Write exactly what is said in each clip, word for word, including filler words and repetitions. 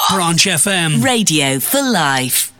Branch F M. Radio for life.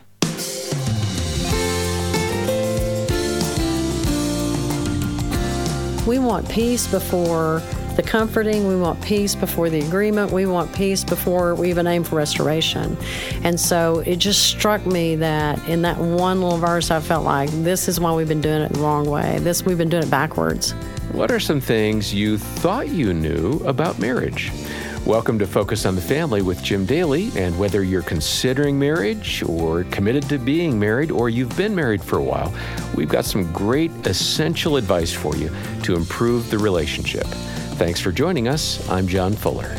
We want peace before the comforting. We want peace before the agreement. We want peace before we even aim for restoration. And so it just struck me that in that one little verse, I felt like this is why we've been doing it the wrong way. This we've been doing it backwards. What are some things you thought you knew about marriage? Welcome to Focus on the Family with Jim Daly, and whether you're considering marriage or committed to being married or you've been married for a while, we've got some great essential advice for you to improve the relationship. Thanks for joining us. I'm John Fuller.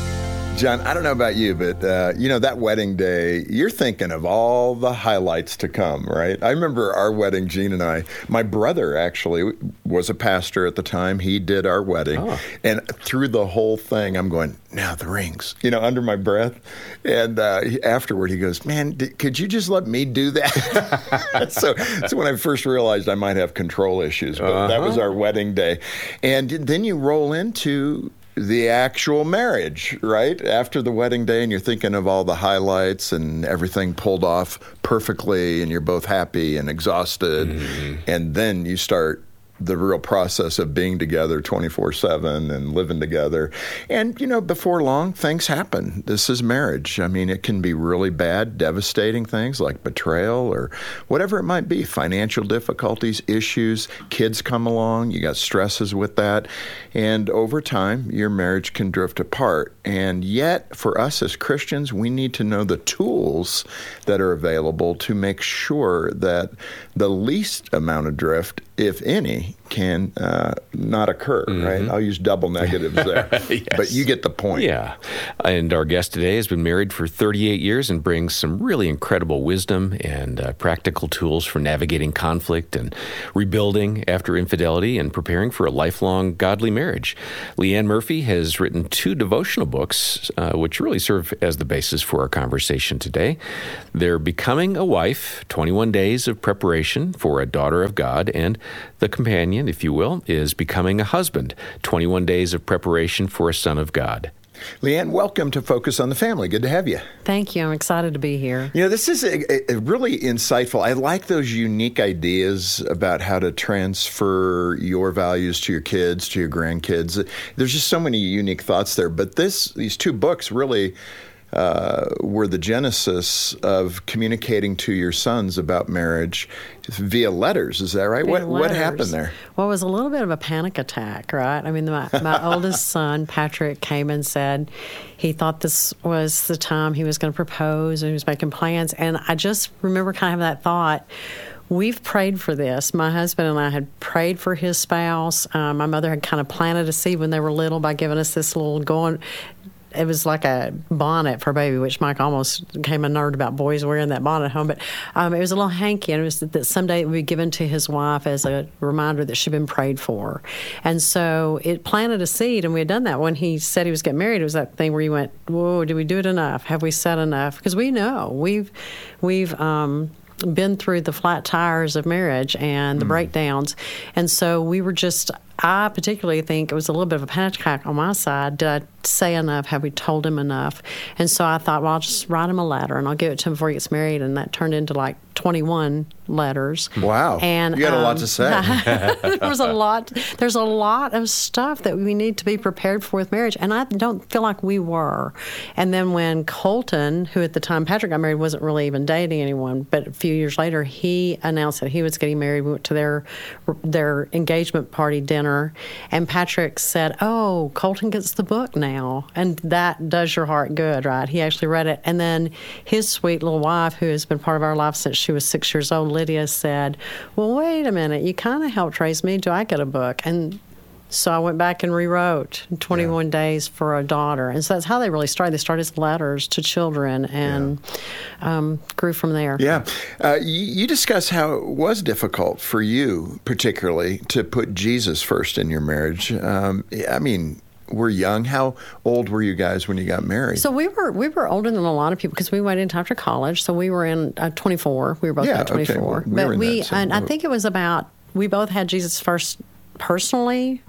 John, I don't know about you, but, uh, you know, that wedding day, you're thinking of all the highlights to come, right? I remember our wedding, Gene and I. My brother actually was a pastor at the time. He did our wedding. Oh. And through the whole thing, I'm going, now the rings, you know, under my breath. And uh, afterward, he goes, man, d- could you just let me do that? so that's when I first realized I might have control issues. But uh-huh. That was our wedding day. And then you roll into the actual marriage, right? After the wedding day, and you're thinking of all the highlights and everything pulled off perfectly, and you're both happy and exhausted. Mm-hmm. And then you start the real process of being together twenty-four seven and living together. And, you know, before long, things happen. This is marriage. I mean, it can be really bad, devastating things like betrayal or whatever it might be, financial difficulties, issues, kids come along, you got stresses with that. And over time, your marriage can drift apart. And yet, for us as Christians, we need to know the tools that are available to make sure that the least amount of drift, if any, can uh, not occur, mm-hmm. right? I'll use double negatives there. Yes. But you get the point. Yeah. And our guest today has been married for thirty-eight years and brings some really incredible wisdom and uh, practical tools for navigating conflict and rebuilding after infidelity and preparing for a lifelong godly marriage. Leanne Murphy has written two devotional books, uh, which really serve as the basis for our conversation today. They're Becoming a Wife, twenty-one Days of Preparation for a Daughter of God, and the companion, if you will, is Becoming a Husband, twenty-one Days of Preparation for a Son of God. Leanne, welcome to Focus on the Family. Good to have you. Thank you. I'm excited to be here. You know, this is a, a really insightful. I like those unique ideas about how to transfer your values to your kids, to your grandkids. There's just so many unique thoughts there. But this, these two books really Uh, were the genesis of communicating to your sons about marriage via letters. Is that right? Via what letters. What happened there? Well, it was a little bit of a panic attack, right? I mean, my, my oldest son, Patrick, came and said he thought this was the time he was going to propose, and he was making plans. And I just remember kind of that thought. We've prayed for this. My husband and I had prayed for his spouse. Um, my mother had kind of planted a seed when they were little by giving us this little going. It was like a bonnet for a baby, which Mike almost became a nerd about boys wearing that bonnet at home. But um, it was a little hanky, and it was that someday it would be given to his wife as a reminder that she'd been prayed for. And so it planted a seed, and we had done that. When he said he was getting married, it was that thing where you went, whoa, did we do it enough? Have we said enough? Because we know. We've, we've um, been through the flat tires of marriage and the mm. breakdowns. And so we were just... I particularly think it was a little bit of a panic attack on my side. Did I say enough? Have we told him enough? And so I thought, well, I'll just write him a letter, and I'll give it to him before he gets married. And that turned into like twenty-one letters. Wow. And you got um, a lot to say. there was a lot. There's a lot of stuff that we need to be prepared for with marriage, and I don't feel like we were. And then when Colton, who at the time Patrick got married, wasn't really even dating anyone, but a few years later, he announced that he was getting married. We went to their their engagement party dinner. And Patrick said, oh, Colton gets the book now. And that does your heart good, right? He actually read it. And then his sweet little wife, who has been part of our life since she was six years old, Lydia, said, well, wait a minute. You kind of helped raise me. Do I get a book? And so I went back and rewrote twenty-one yeah. Days for a Daughter. And so that's how they really started. They started as letters to children and yeah. um, grew from there. Yeah. Uh, you, you discuss how it was difficult for you, particularly, to put Jesus first in your marriage. Um, I mean, we're young. How old were you guys when you got married? So we were we were older than a lot of people because we went into after college. So we were in uh, twenty-four. We were both yeah, about twenty-four. Okay. Well, we but were in we, that same and I boat. think it was about, we both had Jesus first personally. Right.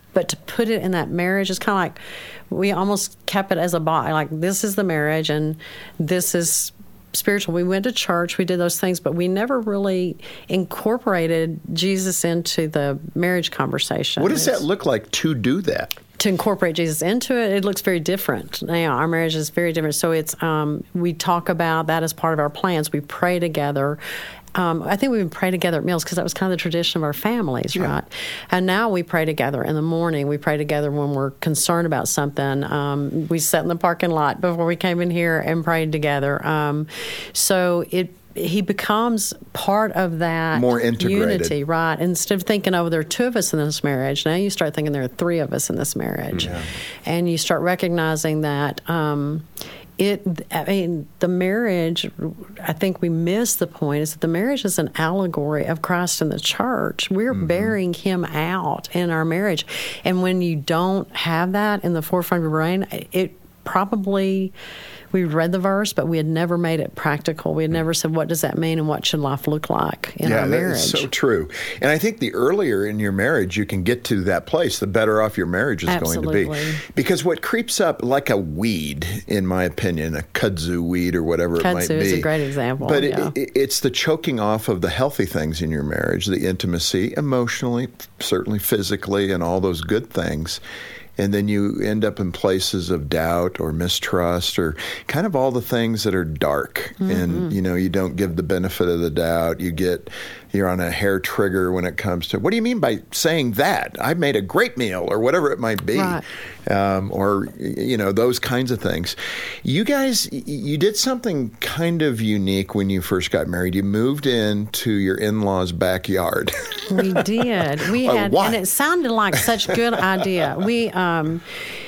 But to put it in that marriage is kind of like we almost kept it as a box. Like, this is the marriage and this is spiritual. We went to church, we did those things, but we never really incorporated Jesus into the marriage conversation. What does that look like to do that? To incorporate Jesus into it, it looks very different. Now, our marriage is very different. So it's um, we talk about that as part of our plans. We pray together. Um, I think we would pray together at meals because that was kind of the tradition of our families, yeah. right? And now we pray together in the morning. We pray together when we're concerned about something. Um, we sat in the parking lot before we came in here and prayed together. Um, so it he becomes part of that more integrated unity, right? Instead of thinking, oh, there are two of us in this marriage, now you start thinking there are three of us in this marriage. Yeah. And you start recognizing that um, it, I mean, the marriage, I think we miss the point, is that the marriage is an allegory of Christ and the church. We're mm-hmm. bearing him out in our marriage. And when you don't have that in the forefront of your brain, it probably... We read the verse, but we had never made it practical. We had never said, what does that mean and what should life look like in yeah, our marriage? Yeah, that's so true. And I think the earlier in your marriage you can get to that place, the better off your marriage is Absolutely. going to be. Because what creeps up like a weed, in my opinion, a kudzu weed or whatever kudzu it might be. Kudzu is a great example. But yeah. it, it, it's the choking off of the healthy things in your marriage, the intimacy, emotionally, certainly physically, and all those good things. And then you end up in places of doubt or mistrust or kind of all the things that are dark. Mm-hmm. And, you know, you don't give the benefit of the doubt. You get, you're on a hair trigger when it comes to, what do you mean by saying that? I made a great meal or whatever it might be. Right. Um, or, you know, those kinds of things. You guys, you did something kind of unique when you first got married. You moved into your in-laws' backyard. We did. We had, uh, and it sounded like such a good idea. We, um,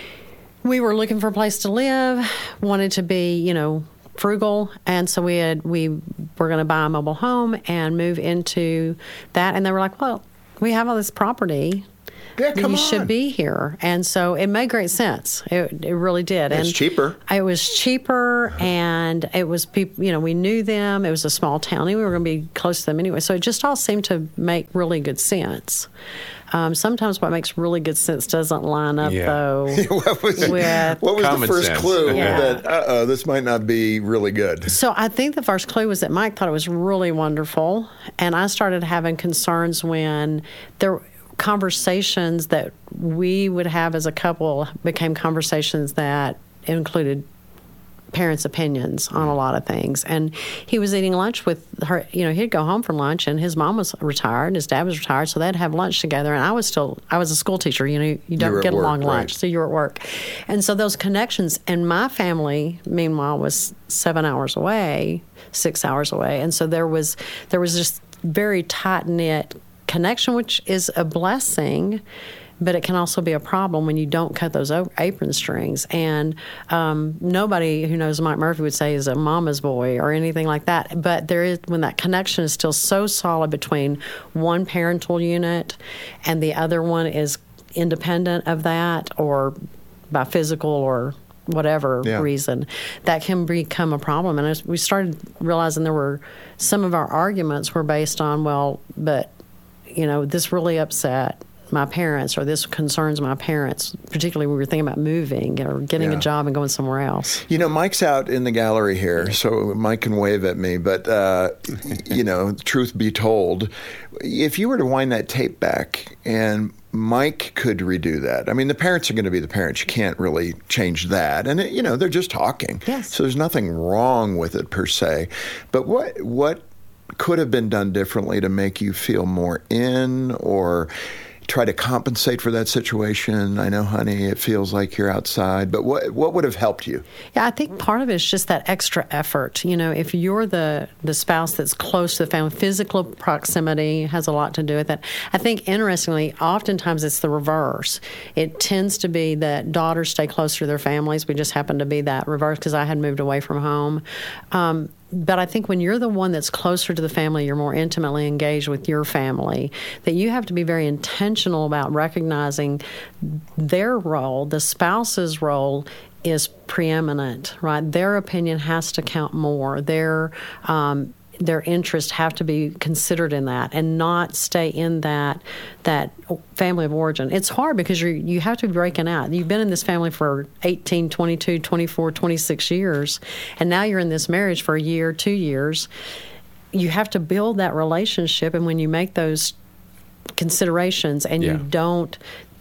we were looking for a place to live, wanted to be, you know, frugal, and so we had we were going to buy a mobile home and move into that. And they were like, "Well, we have all this property. Yeah, come you on. should be here." And so it made great sense. It, it really did. It's and cheaper. It was cheaper, and it was people. You know, we knew them. It was a small town. We were going to be close to them anyway. So it just all seemed to make really good sense. Um, sometimes what makes really good sense doesn't line up, yeah. though. what was, with, what was the first sense. clue yeah. that, uh-oh, this might not be really good? So I think the first clue was that Mike thought it was really wonderful, and I started having concerns when there conversations that we would have as a couple became conversations that included parents' opinions on a lot of things. And he was eating lunch with her. You know, he'd go home from lunch, and his mom was retired, and his dad was retired, so they'd have lunch together. And I was still, I was a school teacher. You know, you don't get a long lunch, so you were at work. And so those connections, and my family, meanwhile, was seven hours away, six hours away. And so there was, there was just very tight-knit connection, which is a blessing, but it can also be a problem when you don't cut those apron strings. And um, nobody who knows Mike Murphy would say he's a mama's boy or anything like that. But there is, when that connection is still so solid between one parental unit and the other one is independent of that, or by physical or whatever yeah. reason, that can become a problem. And as we started realizing there were some of our arguments were based on, well, but, you know, this really upset my parents, or this concerns my parents, particularly when we were thinking about moving or getting yeah. a job and going somewhere else. You know, Mike's out in the gallery here, so Mike can wave at me. But, uh, you know, truth be told, if you were to wind that tape back and Mike could redo that. I mean, the parents are going to be the parents. You can't really change that. And, it, you know, they're just talking. Yes. So there's nothing wrong with it per se. But what what could have been done differently to make you feel more in, or try to compensate for that situation? I know, honey, it feels like you're outside, but what what would have helped you? Yeah, I think part of it is just that extra effort. You know, if you're the, the spouse that's close to the family, physical proximity has a lot to do with it. I think, interestingly, oftentimes it's the reverse. It tends to be that daughters stay closer to their families. We just happen to be that reverse because I had moved away from home. Um, But I think when you're the one that's closer to the family, you're more intimately engaged with your family, that you have to be very intentional about recognizing their role. The spouse's role is preeminent, right? Their opinion has to count more. Their um, their interests have to be considered in that, and not stay in that that family of origin. It's hard because you you have to be breaking out. You've been in this family for eighteen, twenty-two, twenty-four, twenty-six years, and now you're in this marriage for a year, two years. You have to build that relationship, and when you make those considerations and Yeah. you don't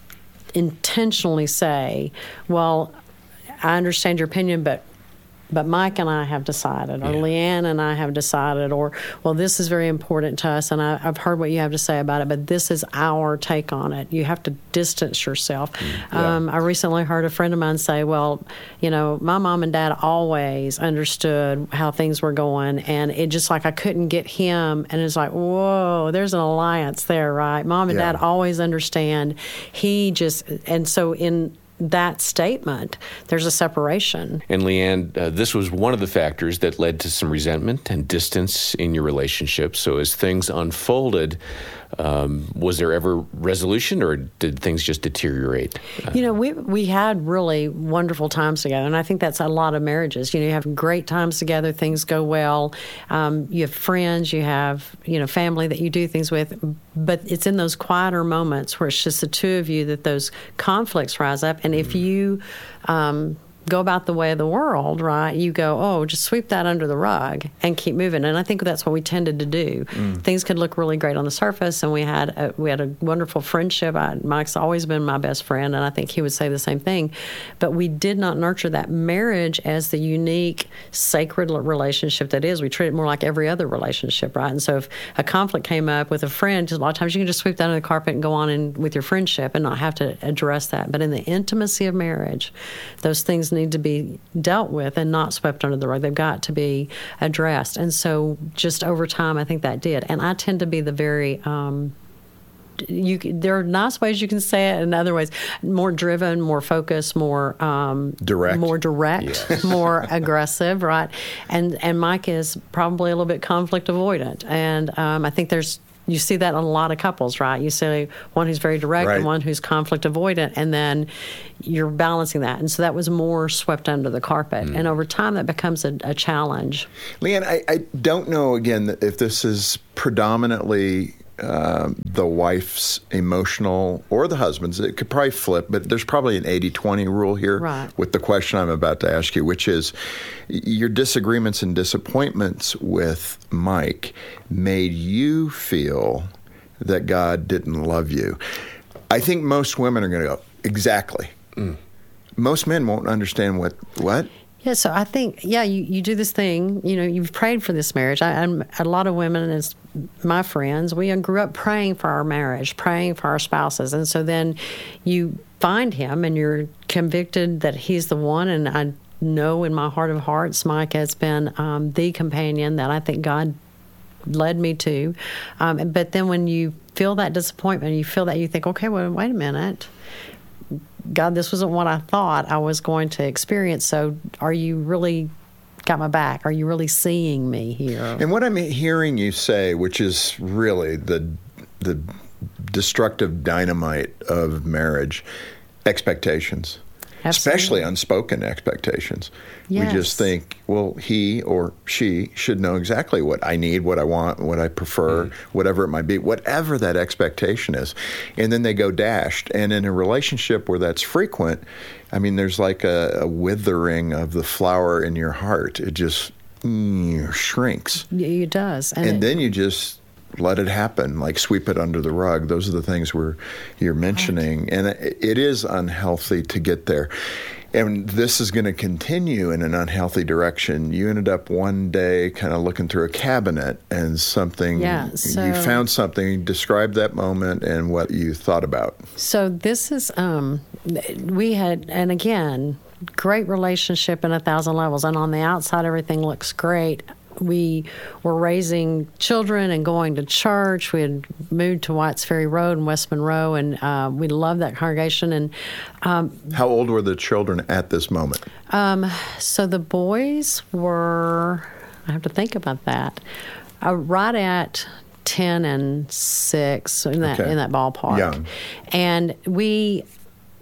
intentionally say, well, I understand your opinion, but but Mike and I have decided, or Yeah. Leanne and I have decided, or, well, this is very important to us, and I, I've heard what you have to say about it, but this is our take on it. You have to distance yourself. Yeah. Um, I recently heard a friend of mine say, well, you know, my mom and dad always understood how things were going, and it just like I couldn't get him, and it's like, whoa, there's an alliance there, right? Mom and Yeah. dad always understand. He just, and so in that statement, there's a separation. And Leanne, uh, this was one of the factors that led to some resentment and distance in your relationship. So as things unfolded, um, was there ever resolution, or did things just deteriorate? Uh, You know, we we had really wonderful times together, and I think that's a lot of marriages. You know, you have great times together, things go well. Um, you have friends, you have, you know, family that you do things with, but it's in those quieter moments where it's just the two of you that those conflicts rise up. And if you um, go about the way of the world, right, you go, oh, just sweep that under the rug and keep moving. And I think that's what we tended to do. Mm. Things could look really great on the surface, and we had a, we had a wonderful friendship. I, Mike's always been my best friend, and I think he would say the same thing. But we did not nurture that marriage as the unique, sacred relationship that is. We treat it more like every other relationship, right? And so if a conflict came up with a friend, a lot of times you can just sweep that under the carpet and go on in with your friendship and not have to address that. But in the intimacy of marriage, those things need to be dealt with and not swept under the rug. They've got to be addressed. And so just over time, I think that did. And I tend to be the very, um, you, there are nice ways you can say it and other ways, more driven, more focused, more um, direct, more direct, yes. more aggressive, right? And and Mike is probably a little bit conflict avoidant. And um, I think there's, you see that in a lot of couples, right? You see one who's very direct right. and one who's conflict avoidant, and then you're balancing that. And so that was more swept under the carpet. Mm. And over time, that becomes a, a challenge. Leanne, I, I don't know, again, if this is predominantly uh, the wife's emotional or the husband's. It could probably flip, but there's probably an eighty twenty rule here right. with the question I'm about to ask you, which is your disagreements and disappointments with Mike made you feel that God didn't love you. I think most women are going to go, exactly. Mm. Most men won't understand what, what? Yeah, so I think, yeah, you, you do this thing, you know, you've prayed for this marriage. I, I'm, a lot of women, as my friends, we grew up praying for our marriage, praying for our spouses. And so then you find him and you're convicted that he's the one. And I know in my heart of hearts, Mike has been um, the companion that I think God led me to. Um, but then when you feel that disappointment, you feel that, you think, okay, well, wait a minute. God, this wasn't what I thought I was going to experience. So are you really got my back? Are you really seeing me here? And what I'm hearing you say, which is really the the destructive dynamite of marriage, expectations. Absolutely. Especially unspoken expectations. Yes. We just think, well, he or she should know exactly what I need, what I want, what I prefer, mm. whatever it might be, whatever that expectation is. And then they go dashed. And in a relationship where that's frequent, I mean, there's like a, a withering of the flower in your heart. It just mm, shrinks. It does. And, and it, then you just let it happen, like sweep it under the rug. Those are the things we're, you're mentioning. Right. And it, it is unhealthy to get there. And this is going to continue in an unhealthy direction. You ended up one day kind of looking through a cabinet and something, yeah, so, you found something. Describe that moment and what you thought about. So this is, um, we had, and again, great relationship in a thousand levels. And on the outside, everything looks great. We were raising children and going to church. We had moved to Whites Ferry Road in West Monroe, and uh, we loved that congregation. And um, how old were the children at this moment? Um, so the boys were, I have to think about that, uh, right at ten and six in that okay. in that ballpark. Young. And we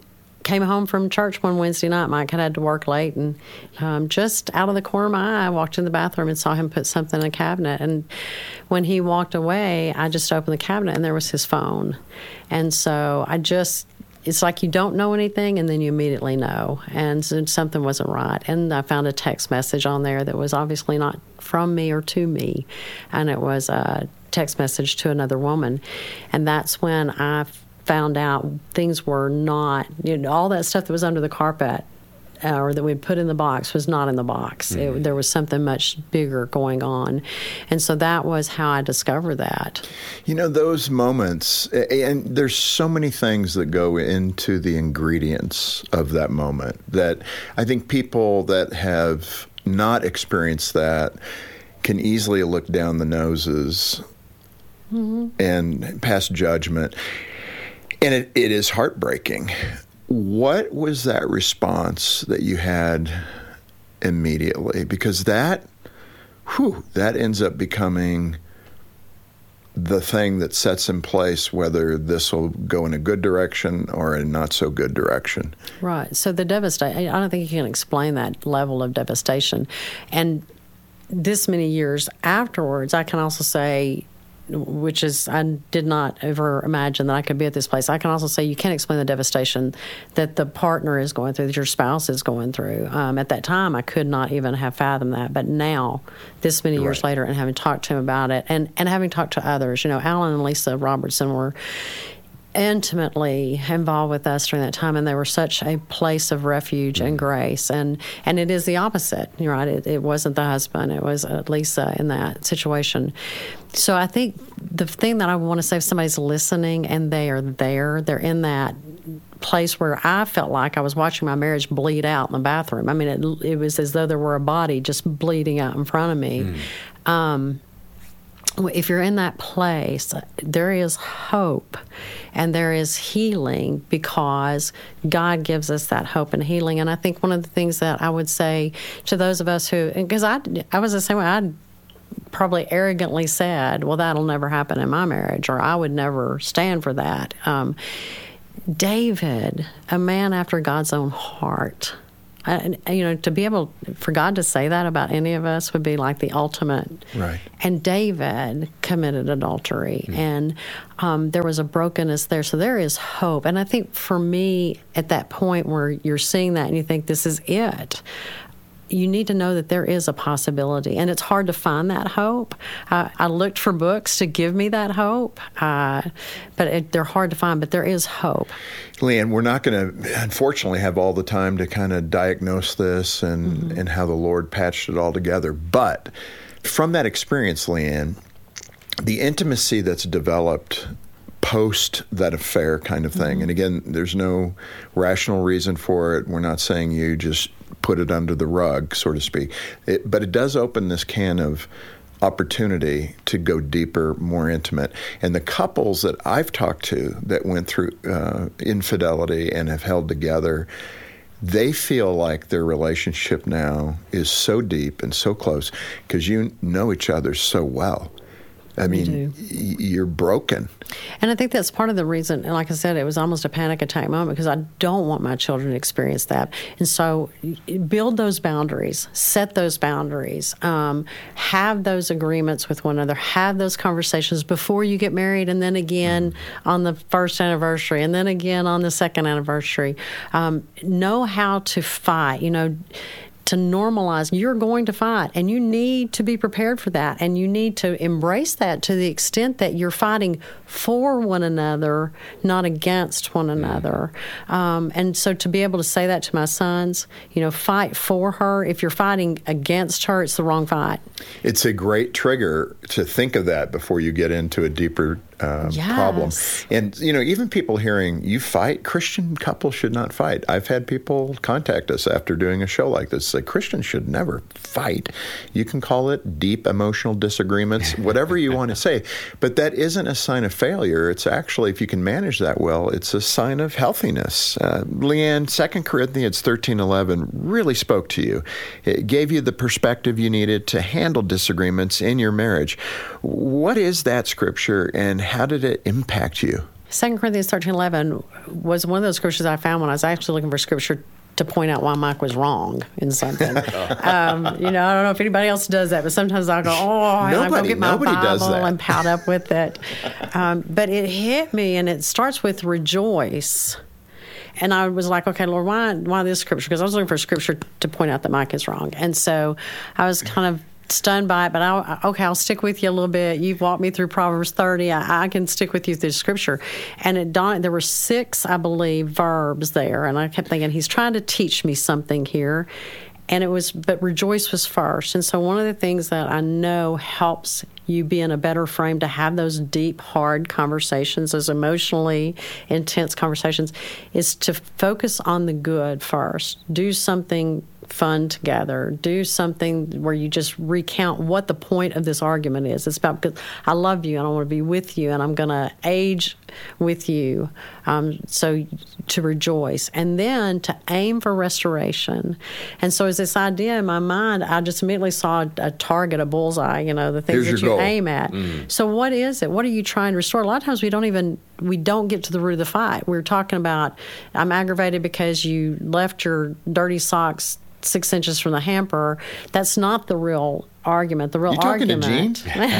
came home from church one Wednesday night. Mike had had to work late, and um, just out of the corner of my eye, I walked in the bathroom and saw him put something in a cabinet. And when he walked away, I just opened the cabinet, and there was his phone. And so I just, it's like you don't know anything, and then you immediately know. And so something wasn't right. And I found a text message on there that was obviously not from me or to me, and it was a text message to another woman. And that's when I found out things were not, you know, all that stuff that was under the carpet uh, or that we'd put in the box was not in the box. Mm-hmm. It, there was something much bigger going on. And so that was how I discovered that. You know, those moments, and there's so many things that go into the ingredients of that moment that I think people that have not experienced that can easily look down the noses mm-hmm. and pass judgment. And it, it is heartbreaking. What was that response that you had immediately? Because that, whew, that ends up becoming the thing that sets in place whether this will go in a good direction or a not so good direction. Right. So the devastation, I don't think you can explain that level of devastation. And this many years afterwards, I can also say, which is, I did not ever imagine that I could be at this place. I can also say you can't explain the devastation that the partner is going through, that your spouse is going through. Um, at that time, I could not even have fathomed that. But now, this many years right. later, and having talked to him about it, and, and having talked to others, you know, Alan and Lisa Robertson were intimately involved with us during that time, and they were such a place of refuge and grace. And and it is the opposite, you're right. It, it wasn't the husband; it was uh, Lisa in that situation. So I think the thing that I want to say, if somebody's listening and they are there, they're in that place where I felt like I was watching my marriage bleed out in the bathroom. I mean, it, it was as though there were a body just bleeding out in front of me. Mm. Um, if you're in that place, there is hope and there is healing because God gives us that hope and healing. And I think one of the things that I would say to those of us who, because I, I was the same way, I probably arrogantly said, well, that'll never happen in my marriage, or I would never stand for that. Um, David, a man after God's own heart, Uh, you know, to be able, for God to say that about any of us would be like the ultimate. Right. And David committed adultery, mm. and um, there was a brokenness there. So there is hope. And I think for me, at that point where you're seeing that and you think this is it, you need to know that there is a possibility. And it's hard to find that hope. Uh, I looked for books to give me that hope, uh, but it, they're hard to find, but there is hope. Leanne, we're not going to, unfortunately, have all the time to kind of diagnose this and, mm-hmm. and how the Lord patched it all together. But from that experience, Leanne, the intimacy that's developed post that affair kind of thing, mm-hmm. and again, there's no rational reason for it. We're not saying you just put it under the rug, so to speak. It, but it does open this can of opportunity to go deeper, more intimate. And the couples that I've talked to that went through uh, infidelity and have held together, they feel like their relationship now is so deep and so close because you know each other so well. I mean, y- you're broken. And I think that's part of the reason, and like I said, it was almost a panic attack moment because I don't want my children to experience that. And so build those boundaries, set those boundaries, um, have those agreements with one another, have those conversations before you get married, and then again on the first anniversary, and then again on the second anniversary. Um, know how to fight, you know, to normalize. You're going to fight, and you need to be prepared for that, and you need to embrace that to the extent that you're fighting for one another, not against one another. Um, and so to be able to say that to my sons, you know, fight for her. If you're fighting against her, it's the wrong fight. It's a great trigger to think of that before you get into a deeper Um, yes. problem. And, you know, even people hearing you fight, Christian couples should not fight. I've had people contact us after doing a show like this, say Christians should never fight. You can call it deep emotional disagreements, whatever you want to say. But that isn't a sign of failure. It's actually, if you can manage that well, it's a sign of healthiness. Uh, Leanne, Second Corinthians thirteen eleven really spoke to you. It gave you the perspective you needed to handle disagreements in your marriage. What is that scripture, and how did it impact you? Second Corinthians thirteen eleven was one of those scriptures I found when I was actually looking for scripture to point out why Mike was wrong in something. um, you know, I don't know if anybody else does that, but sometimes I'll go, oh, and I'll go get my Bible and pout up with it. Um, but it hit me, and it starts with rejoice. And I was like, okay, Lord, why, why this scripture? Because I was looking for scripture to point out that Mike is wrong. And so I was kind of stunned by it, but I, okay, I'll stick with you a little bit. You've walked me through Proverbs thirty. I, I can stick with you through Scripture. And it dawned, there were six, I believe, verbs there, and I kept thinking, he's trying to teach me something here. And it was, but rejoice was first. And so one of the things that I know helps you be in a better frame to have those deep, hard conversations, those emotionally intense conversations, is to focus on the good first. Do something fun together. Do something where you just recount what the point of this argument is. It's about, because I love you and I want to be with you and I'm going to age with you. Um, so to rejoice. And then to aim for restoration. And so as this idea in my mind, I just immediately saw a, a target, a bullseye, you know, the things Here's that you goal. aim at. Mm. So what is it? What are you trying to restore? A lot of times we don't even, we don't get to the root of the fight. We're talking about, I'm aggravated because you left your dirty socks six inches from the hamper. That's not the real argument. The real you talking argument.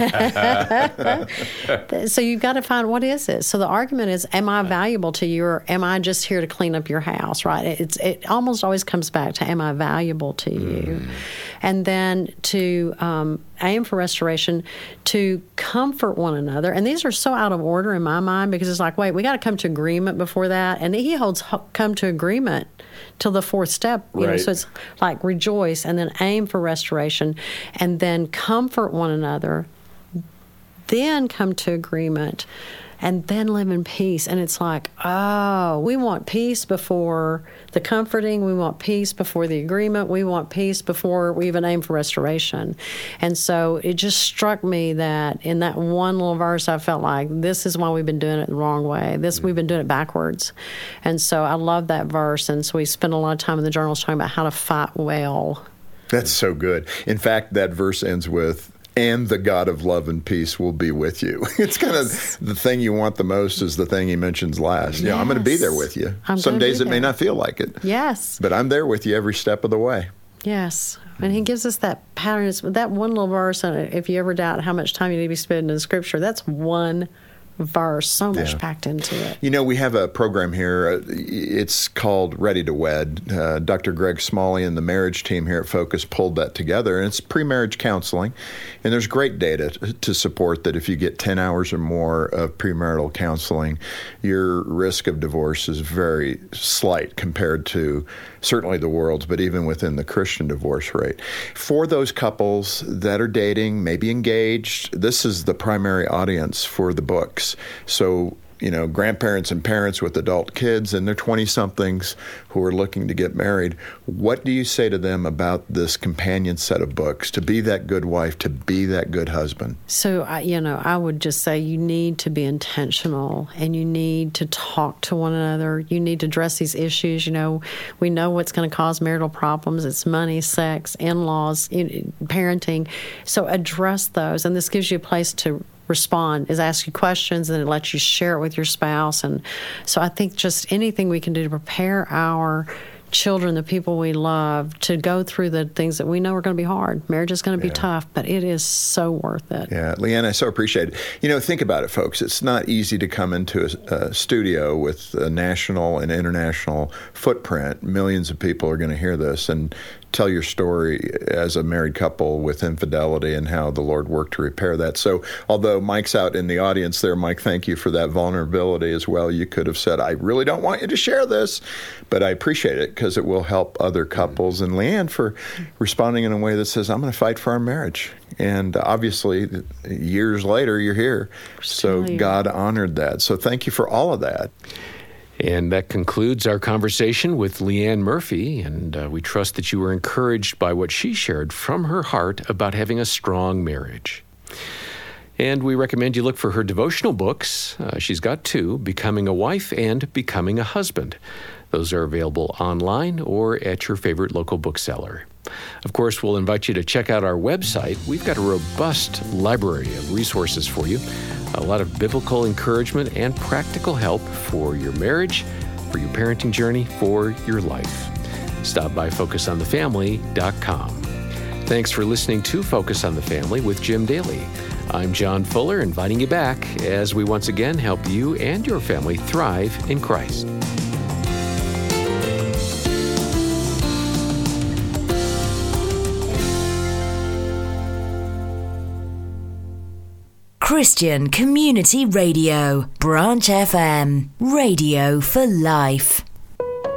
To Gene? So you've got to find, what is it? So the argument is, am I valuable to you, or am I just here to clean up your house? Right? It's it almost always comes back to, am I valuable to you? Mm. And then to um, aim for restoration, to comfort one another. And these are so out of order in my mind, because it's like, wait, we got to come to agreement before that. And he holds come to agreement till the fourth step. You right. know, so it's like rejoice, and then aim for restoration, and then comfort one another, then come to agreement, and then live in peace. And it's like, oh, we want peace before the comforting. We want peace before the agreement. We want peace before we even aim for restoration. And so it just struck me that in that one little verse, I felt like this is why we've been doing it the wrong way. This mm-hmm. we've been doing it backwards. And so I love that verse. And so we spent a lot of time in the journals talking about how to fight well. That's so good. In fact, that verse ends with, and the God of love and peace will be with you. It's kind of the thing you want the most is the thing he mentions last. Yes. You know, I'm going to be there with you. I'm Some days it there. may not feel like it. Yes. But I'm there with you every step of the way. Yes. And he gives us that pattern. It's that one little verse, and if you ever doubt how much time you need to be spending in Scripture, that's one verse, so much yeah. packed into it. You know, we have a program here. It's called Ready to Wed. Uh, Doctor Greg Smalley and the marriage team here at Focus pulled that together, and it's pre-marriage counseling. And there's great data to support that if you get ten hours or more of premarital counseling, your risk of divorce is very slight compared to certainly the world's, but even within the Christian divorce rate. For those couples that are dating, maybe engaged, this is the primary audience for the books. So, you know, grandparents and parents with adult kids and their twenty-somethings who are looking to get married, what do you say to them about this companion set of books, to be that good wife, to be that good husband? So, I, you know, I would just say you need to be intentional, and you need to talk to one another. You need to address these issues. You know, we know what's going to cause marital problems. It's money, sex, in-laws, parenting. So address those, and this gives you a place to respond, is ask you questions, and it lets you share it with your spouse. And so I think just anything we can do to prepare our children, the people we love, to go through the things that we know are going to be hard. Marriage is going to be yeah. tough, but it is so worth it. Yeah, Leanne, I so appreciate it. You know, think about it, folks. It's not easy to come into a, a studio with a national and international footprint. Millions of people are going to hear this and tell your story as a married couple with infidelity and how the Lord worked to repair that. So although Mike's out in the audience there, Mike, thank you for that vulnerability as well. You could have said, I really don't want you to share this, but I appreciate it because it will help other couples. And Leanne for responding in a way that says, I'm going to fight for our marriage. And obviously, years later, you're here. So God honored that. So thank you for all of that. And that concludes our conversation with Leanne Murphy, and uh, we trust that you were encouraged by what she shared from her heart about having a strong marriage. And we recommend you look for her devotional books. Uh, she's got two, Becoming a Wife and Becoming a Husband. Those are available online or at your favorite local bookseller. Of course, we'll invite you to check out our website. We've got a robust library of resources for you, a lot of biblical encouragement and practical help for your marriage, for your parenting journey, for your life. Stop by focus on the family dot com. Thanks for listening to Focus on the Family with Jim Daly. I'm John Fuller, inviting you back as we once again help you and your family thrive in Christ. Christian Community Radio, Branch F M, Radio for Life.